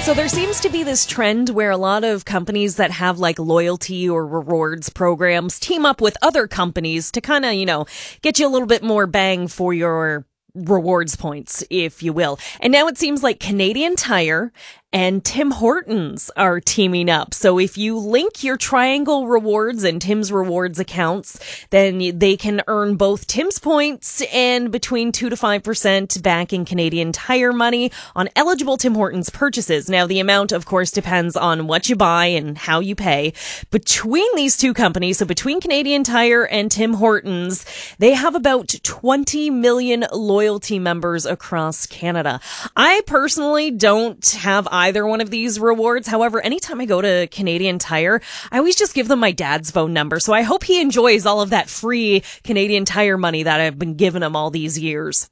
So there seems to be this trend where a lot of companies that have like loyalty or rewards programs team up with other companies to kind of, get you a little bit more bang for your rewards points, if you will. And now it seems like Canadian Tire and Tim Hortons are teaming up. So if you link your Triangle Rewards and Tim's Rewards accounts, then they can earn both Tim's points and between 2 to 5% back in Canadian Tire money on eligible Tim Hortons purchases. Now, the amount, of course, depends on what you buy and how you pay. Between these two companies, so between Canadian Tire and Tim Hortons, they have about 20 million loyalty members across Canada. I personally don't have either one of these rewards. However, anytime I go to Canadian Tire, I always just give them my dad's phone number. So I hope he enjoys all of that free Canadian Tire money that I've been giving him all these years.